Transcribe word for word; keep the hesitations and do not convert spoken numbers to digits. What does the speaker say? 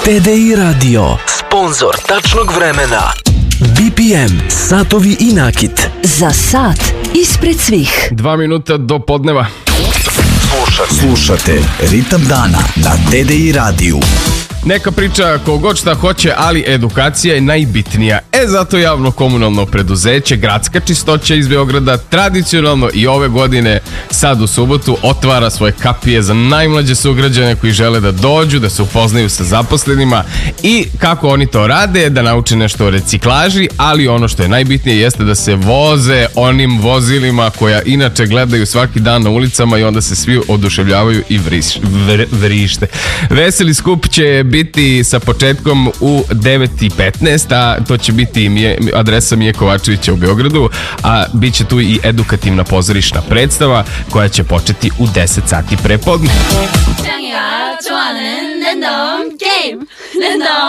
T D I Radio, sponzor tačnog vremena. B P M, satovi i nakit. Za sat ispred svih. Dva minuta do podneva. Slušate, Slušate Ritam dana na T D I radiju. Neka priča ko god šta hoće, ali edukacija je najbitnija. E, zato javno komunalno preduzeće Gradska čistoća iz Beograda tradicionalno i ove godine, sad u subotu, otvara svoje kapije za najmlađe sugrađane koji žele da dođu, da se upoznaju sa zaposlenima i kako oni to rade, da nauče nešto o reciklaži, ali ono što je najbitnije jeste da se voze onim vozilima koja inače gledaju svaki dan na ulicama i onda se svi oduševljavaju i vriš, vr, vrište. Veseli skup će biti sa početkom u devet i petnaest, a to će biti Mije, adresa Mije Kovačevića u Beogradu, a bit će tu i edukativna pozorišna predstava koja će početi u deset sati pre podne.